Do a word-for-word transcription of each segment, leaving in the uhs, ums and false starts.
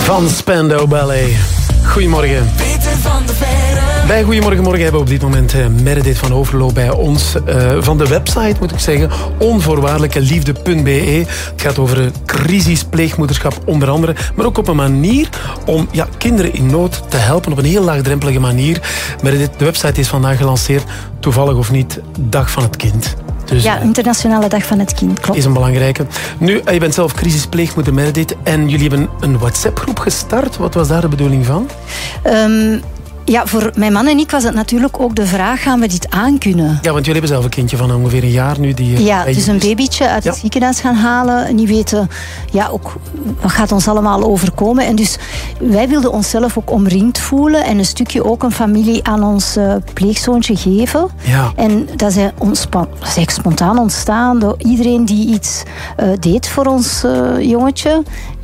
Van Spandau Ballet. Goedemorgen. Peter van de Veire. Bij Goedemorgen Morgen hebben we op dit moment uh, Meredith van Overlo bij ons. Uh, van de website, moet ik zeggen, onvoorwaardelijke liefde punt b e. Het gaat over uh, crisis, pleegmoederschap onder andere. Maar ook op een manier om ja, kinderen in nood te helpen. Op een heel laagdrempelige manier. Meredith, de website is vandaag gelanceerd. Toevallig of niet, Dag van het Kind. Dus, ja, Internationale Dag van het Kind, klopt. Is een belangrijke. Nu, je bent zelf crisispleegmoeder, Meredith. En jullie hebben een WhatsApp-groep gestart. Wat was daar de bedoeling van? Um, ja, voor mijn man en ik was het natuurlijk ook de vraag, gaan we dit aankunnen? Ja, want jullie hebben zelf een kindje van ongeveer een jaar nu. Die, ja, dus een babytje uit ja. het ziekenhuis gaan halen. Niet weten, ja, ook, wat gaat ons allemaal overkomen? En dus wij wilden onszelf ook omringd voelen en een stukje ook een familie aan ons uh, pleegzoontje geven. Ja. En dat is, ontspan, dat is echt spontaan ontstaan door iedereen die iets uh, deed voor ons uh, jongetje.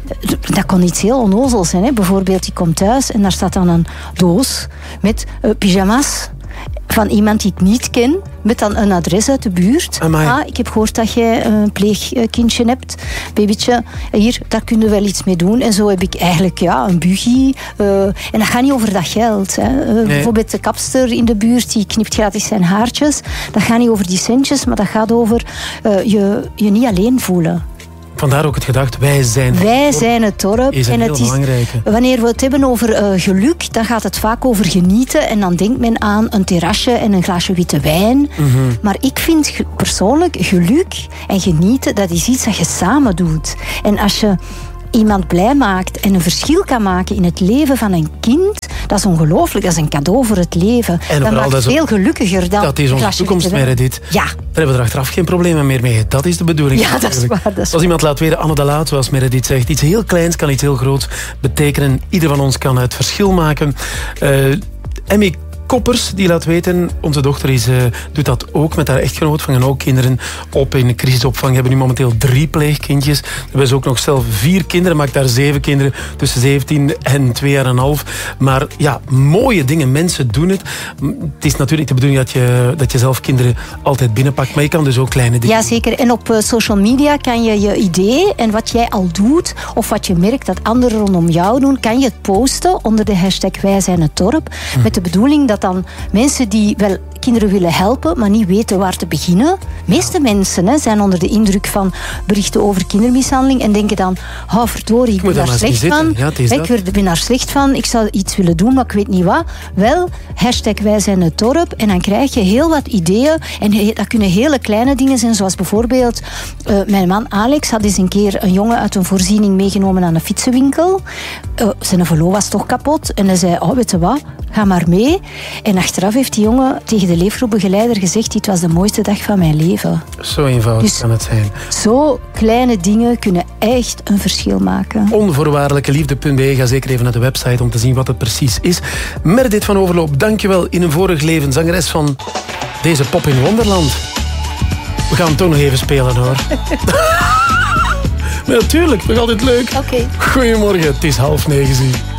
Dat kon iets heel onnozels zijn. Hè. Bijvoorbeeld, die komt thuis en daar staat dan een doos met uh, pyjama's van iemand die ik niet ken, met dan een adres uit de buurt. Ah, ik heb gehoord dat jij een pleegkindje hebt, babytje. Hier, daar kun je wel iets mee doen. En zo heb ik eigenlijk ja, een buggy. Uh, en dat gaat niet over dat geld. Hè. Uh, nee. Bijvoorbeeld de kapster in de buurt, die knipt gratis zijn haartjes. Dat gaat niet over die centjes, maar dat gaat over uh, je, je niet alleen voelen. Vandaar ook het gedacht, wij zijn het Wij dorp. zijn het dorp. Is een en heel het is, belangrijke. Wanneer we het hebben over uh, geluk, dan gaat het vaak over genieten. En dan denkt men aan een terrasje en een glaasje witte wijn. Mm-hmm. Maar ik vind ge- persoonlijk geluk en genieten, dat is iets dat je samen doet. En als je iemand blij maakt en een verschil kan maken in het leven van een kind, dat is ongelooflijk. Dat is een cadeau voor het leven. En dat maakt dat is veel gelukkiger dan dat is onze toekomst, Meredith. Ja. Daar hebben we er achteraf geen problemen meer mee. Dat is de bedoeling. Ja, dat is waar. Dat is Als iemand laat weten, Anne de Laat, zoals Meredith zegt, iets heel kleins kan iets heel groots betekenen. Ieder van ons kan het verschil maken. Uh, Emmy Koppers, die laat weten, onze dochter is, uh, doet dat ook met haar echtgenoot, vangen ook kinderen op in een crisisopvang. We hebben nu momenteel drie pleegkindjes. We hebben ze ook nog zelf vier kinderen, maakt daar zeven kinderen tussen zeventien en twee jaar en een half. Maar ja, mooie dingen, mensen doen het. Het is natuurlijk de bedoeling dat je, dat je zelf kinderen altijd binnenpakt, maar je kan dus ook kleine dingen. Ja, zeker. En op uh, social media kan je je idee en wat jij al doet, of wat je merkt dat anderen rondom jou doen, kan je het posten onder de hashtag Wij zijn het dorp, hm. met de bedoeling dat dan mensen die wel kinderen willen helpen, maar niet weten waar te beginnen. De meeste mensen hè, zijn onder de indruk van berichten over kindermishandeling en denken dan, oh verdorie, ik ben daar slecht van. Ja, ik ben daar slecht van, ik zou iets willen doen, maar ik weet niet wat. Wel, hashtag Wij zijn het dorp en dan krijg je heel wat ideeën en he, dat kunnen hele kleine dingen zijn, zoals bijvoorbeeld uh, mijn man Alex had eens een keer een jongen uit een voorziening meegenomen aan een fietsenwinkel. Uh, zijn velo was toch kapot en hij zei, oh weet je wat, ga maar mee. En achteraf heeft die jongen tegen de leefgroepbegeleider gezegd, dit was de mooiste dag van mijn leven. Zo eenvoudig dus kan het zijn. Zo kleine dingen kunnen echt een verschil maken. onvoorwaardelijke liefde punt b e. Ga zeker even naar de website om te zien wat het precies is. Meredith van Overloop, dankjewel. In een vorig leven zangeres van deze pop in Wonderland. We gaan hem toch nog even spelen hoor. Maar natuurlijk, nog altijd leuk. Oké. Okay. Goedemorgen, het is half negen. Zie.